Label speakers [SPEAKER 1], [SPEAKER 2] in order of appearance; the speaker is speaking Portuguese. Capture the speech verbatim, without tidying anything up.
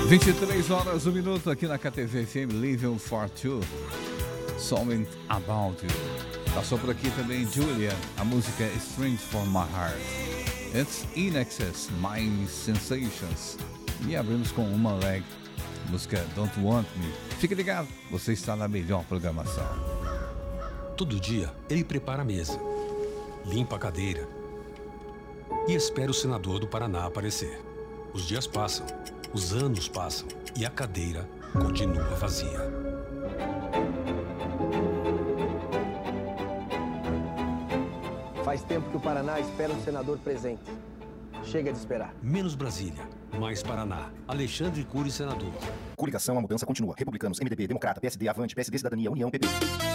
[SPEAKER 1] vinte e três horas, um minuto aqui na K T V F M, Living for Two, Something About You. Passou por aqui também Julia, a música Strings for My Heart. It's In Excess, My Sensations. E abrimos com uma leg, música Don't Want Me. Fique ligado, você está na melhor programação.
[SPEAKER 2] Todo dia ele prepara a mesa, limpa a cadeira e espera o senador do Paraná aparecer. Os dias passam, os anos passam e a cadeira continua vazia.
[SPEAKER 3] Faz tempo que o Paraná espera um senador presente. Chega de esperar.
[SPEAKER 2] Menos Brasília, mais Paraná. Alexandre Cury, senador.
[SPEAKER 4] Coligação, a mudança continua. Republicanos, M D B, Democrata, P S D, Avante, P S D, Cidadania, União, P P.